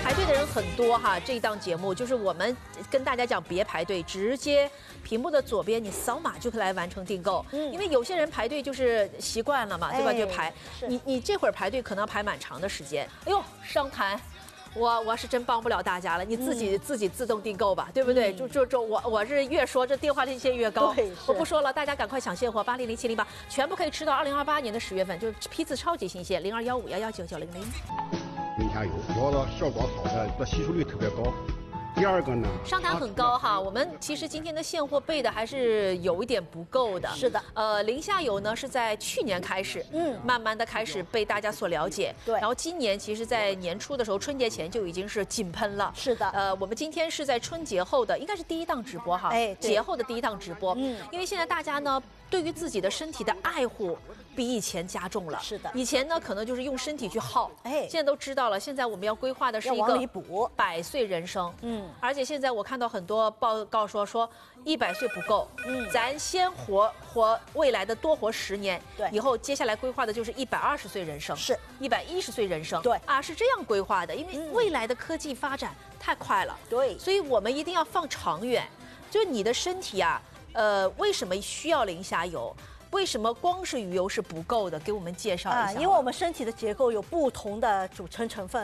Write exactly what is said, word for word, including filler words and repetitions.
排队的人很多哈，这一档节目就是我们跟大家讲别排队，直接屏幕的左边你扫码就可以来完成订购。嗯，因为有些人排队就是习惯了嘛，对吧？就排。你你这会儿排队可能要排蛮长的时间。哎呦，商谈。我我是真帮不了大家了，你自己、嗯、自己自动订购吧，对不对？嗯、就就就我我是越说这电话利息越高，我不说了，大家赶快抢现货，八零零七零八全部可以吃到二零二八年的十月份，就是批次超级新鲜，零二幺五幺幺九九零零。 零下油，主要的效果好的，这吸收率特别高。第二个呢， 商谈很高哈，我们其实今天的现货备的还是有一点不够的。 是的， 呃，零下油呢是在去年开始，嗯，慢慢的开始被大家所了解。 对， 然后今年其实，在年初的时候，春节前就已经是井喷了。 是的， 呃，我们今天是在春节后的，应该是第一档直播哈，哎，节后的第一档直播。嗯，因为现在大家呢，对于自己的身体的爱护比以前加重了。 是的， 以前呢可能就是用身体去耗，哎，现在都知道了，现在我们要规划的是一个补百岁人生。 嗯， 而且现在我看到很多报告说说一百岁不够，嗯，咱先活活未来的多活十年， 对， 以后接下来规划的就是一百二十岁人生， 是一百一十岁人生， 对啊，是这样规划的，因为未来的科技发展太快了， 对， 所以我们一定要放长远。就是你的身体啊，呃，为什么需要零下油？为什么光是鱼油是不够的？给我们介绍一下。 啊，因为我们身体的结构有不同的组成成分。